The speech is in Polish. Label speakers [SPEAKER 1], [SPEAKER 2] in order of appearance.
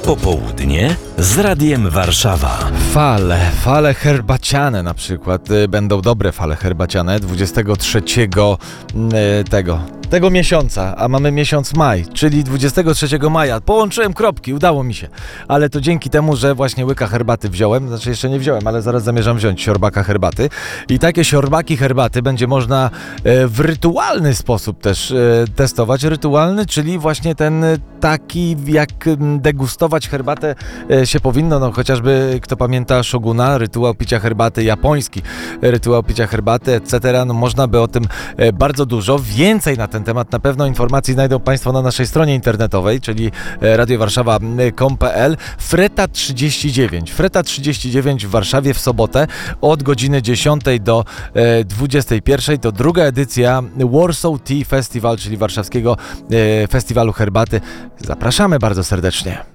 [SPEAKER 1] Popołudnie z Radiem Warszawa.
[SPEAKER 2] Fale herbaciane na przykład. Będą dobre fale herbaciane 23 tego miesiąca, a mamy miesiąc maj, czyli 23 maja. Połączyłem kropki, udało mi się. Ale to dzięki temu, że właśnie łyka herbaty wziąłem, znaczy jeszcze nie wziąłem, ale zaraz zamierzam wziąć siorbaka herbaty. I takie siorbaki herbaty będzie można w rytualny sposób też testować. Rytualny, czyli właśnie ten taki, jak degustować herbatę się powinno, no chociażby kto pamięta Shoguna, rytuał picia herbaty japoński, rytuał picia herbaty, etc. No można by o tym bardzo dużo. Więcej na ten temat na pewno informacji znajdą Państwo na naszej stronie internetowej, czyli radiowarszawa.com.pl. Freta 39 w Warszawie w sobotę od godziny 10 do 21. To druga edycja Warsaw Tea Festival, czyli warszawskiego festiwalu herbaty. Zapraszamy bardzo serdecznie.